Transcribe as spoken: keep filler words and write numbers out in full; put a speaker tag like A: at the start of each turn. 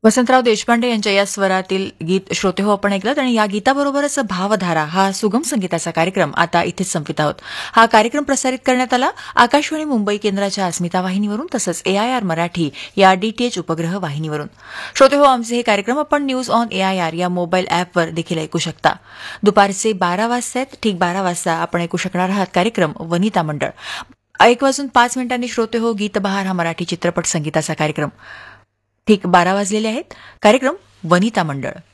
A: वसंतराव देशपांडे यांच्या या स्वरातील गीत श्रोते हो आपण ऐकलं आणि या गीताबरोबरच भावधारा हा सुगम संगीताचा कार्यक्रम आता इथेच संपित आहोत. हा कार्यक्रम प्रसारित करण्यात आला आकाशवाणी मुंबई केंद्राच्या अस्मिता वाहिनीवरून तसंच एआयआर मराठी या डीटीएच उपग्रह वाहिनीवरून. श्रोते हो आमचे हे कार्यक्रम आपण न्यूज ऑन एआयआर या मोबाईल ॲपवर देखील ऐकू शकता. दुपारचे बारा वाजता आहेत. ठीक बारा वाजता आपण ऐकू शकणार आहात कार्यक्रम वनिता मंडळ. एक वाजून पाच मिनिटांनी श्रोते हो गीतबहार हा मराठी चित्रपट संगीताचा कार्यक्रम. ठीक बारा वाजलेले आहेत. कार्यक्रम वनिता मंडळ.